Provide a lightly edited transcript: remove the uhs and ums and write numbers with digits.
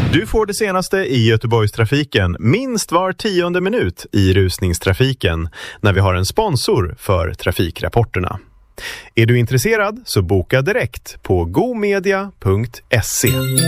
Du får det senaste i Göteborgstrafiken minst var 10:e minut i rusningstrafiken när vi har en sponsor för trafikrapporterna. Är du intresserad så boka direkt på gomedia.se.